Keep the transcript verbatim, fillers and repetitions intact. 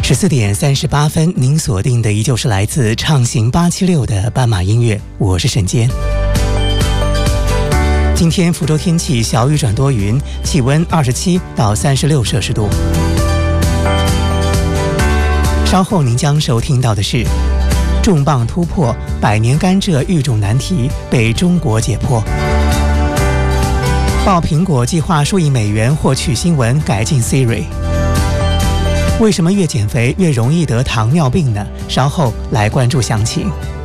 十四点三十八分，您锁定的依旧是来自畅行八七六的斑马音乐，我是沈坚。今天福州天气小雨转多云，气温二十七到三十六摄氏度。稍后您将收听到的是重磅突破，百年甘蔗育种难题被中国解破。报苹果计划数亿美元获取新闻改进 Siri。为什么越减肥越容易得糖尿病呢？稍后来关注详情。